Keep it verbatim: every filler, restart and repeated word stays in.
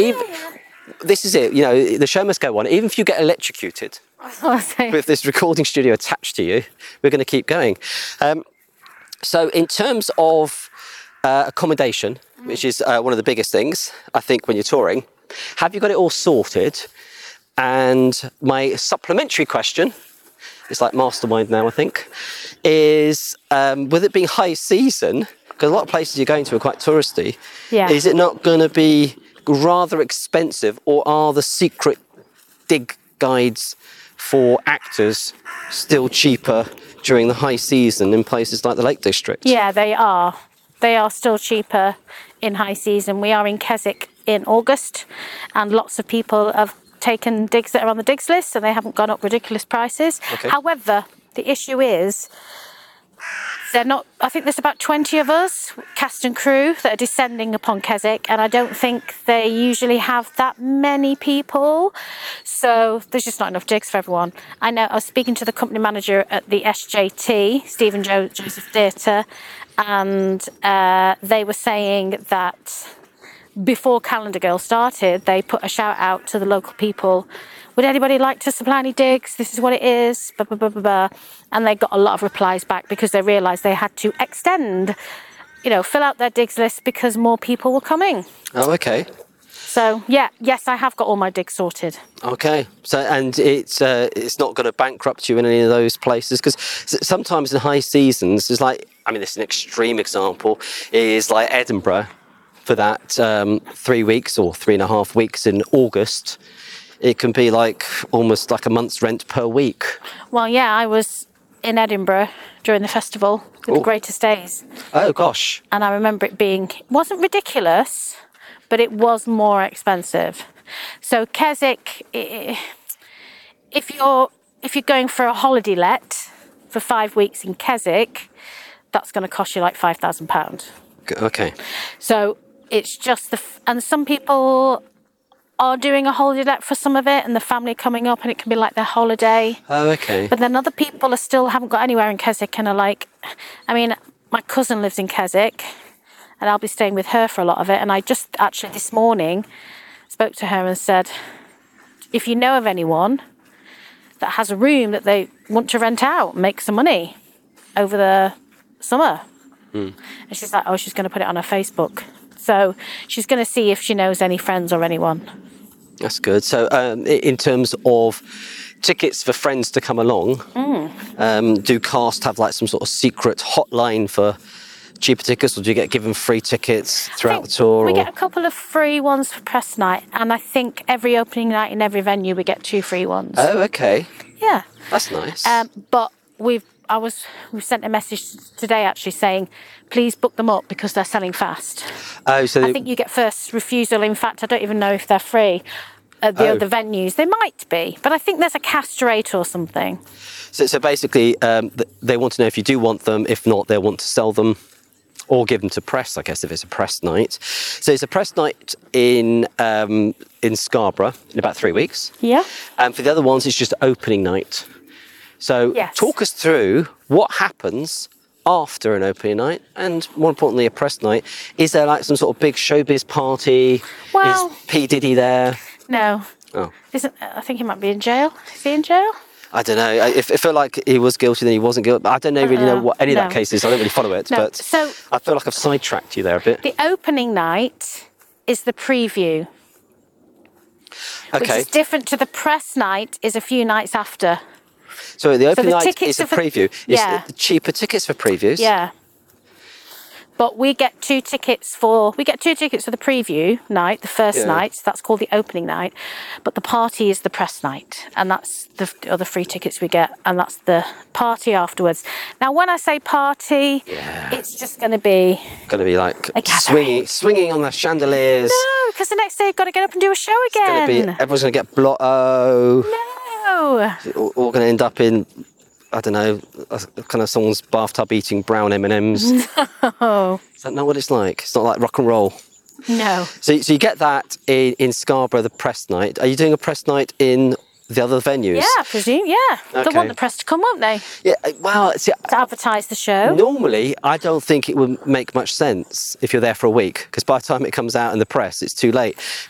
even this is it. You know, the show must go on. Even if you get electrocuted with this recording studio attached to you, we're going to keep going. Um, so, in terms of uh, accommodation, mm. which is uh, one of the biggest things, I think, when you're touring, have you got it all sorted? And my supplementary question, it's like mastermind now, I think, is um, with it being high season, because a lot of places you're going to are quite touristy, yeah. is it not going to be rather expensive, or are the secret dig guides for actors still cheaper during the high season in places like the Lake District? Yeah, they are. They are still cheaper in high season. We are in Keswick in August, and lots of people have taken digs that are on the digs list, and they haven't gone up ridiculous prices. Okay. However, the issue is they're not. I think there's about twenty of us, cast and crew, that are descending upon Keswick, and I don't think they usually have that many people. So there's just not enough digs for everyone. I know. I was speaking to the company manager at the S J T, Stephen jo- Joseph Theatre, and uh, they were saying that before Calendar Girl started, they put a shout out to the local people. Would anybody like to supply any digs? This is what it is. Blah, blah, blah, blah, blah. And they got a lot of replies back because they realised they had to extend, you know, fill out their digs list because more people were coming. Oh, okay. So, yeah, yes, I have got all my digs sorted. Okay. So, and it's uh, it's not going to bankrupt you in any of those places? Because sometimes in high seasons, there's like, I mean, this is an extreme example, is like Edinburgh. For that um, three weeks or three and a half weeks in August, it can be like almost like a month's rent per week. Well, yeah, I was in Edinburgh during the festival with the Greatest Days. Oh, gosh. And I remember it being, it wasn't ridiculous, but it was more expensive. So Keswick, if you're, if you're going for a holiday let for five weeks in Keswick, that's going to cost you like five thousand pounds. Okay. So it's just the, f- and some people are doing a holiday let for some of it, and the family coming up, and it can be like their holiday. Oh, okay. But then other people are still haven't got anywhere in Keswick and are like, I mean, my cousin lives in Keswick, and I'll be staying with her for a lot of it. And I just actually this morning spoke to her and said, if you know of anyone that has a room that they want to rent out, make some money over the summer. Mm. And she's like, oh, she's going to put it on her Facebook. So she's going to see if she knows any friends or anyone. That's good. So um, in terms of tickets for friends to come along, mm. um, do cast have like some sort of secret hotline for cheaper tickets, or do you get given free tickets throughout the tour? We or? get a couple of free ones for press night, and I think every opening night in every venue we get two free ones. Oh, okay. Yeah. That's nice. Um, but we've I was we sent a message today actually saying, please book them up because they're selling fast. Oh, so I they... think you get first refusal. In fact, I don't even know if they're free at the oh. other venues. They might be, but I think there's a cast rate or something. So, so basically, um, they want to know if you do want them. If not, they'll want to sell them or give them to press, I guess, if it's a press night. So it's a press night in um, in Scarborough in about three weeks. Yeah. And for the other ones, it's just opening night. So yes. Talk us through what happens after an opening night, and more importantly, a press night. Is there like some sort of big showbiz party? Well, is P. Diddy there? No. Oh. Isn't, I think he might be in jail. Is he in jail? I don't know. I, it, it felt like he was guilty, then he wasn't guilty. I don't know, really uh, know what any no. of that case is. I don't really follow it. No. But so, I feel like I've sidetracked you there a bit. The opening night is the preview. Okay. Which is different to the press night, is a few nights after. So the opening so the night is a preview. For, yeah. Is cheaper tickets for previews? Yeah. But we get two tickets for we get two tickets for the preview night, the first yeah. night. That's called the opening night. But the party is the press night, and that's the other free tickets we get, and that's the party afterwards. Now, when I say party, yeah. it's just going to be going to be like swinging, swinging on the chandeliers. No, because the next day you've got to get up and do a show again. It's gonna be, everyone's going to get blotto. No. All, all going to end up in, I don't know, kind of someone's bathtub eating brown M and M's. No. Is that not what it's like? It's not like rock and roll. No. So, so you get that in, in Scarborough, the press night. Are you doing a press night in the other venues? Yeah, I presume, yeah. Okay. They'll want the press to come, won't they? Yeah, well... See, to advertise the show. Normally, I don't think it would make much sense if you're there for a week, because by the time it comes out in the press, it's too late.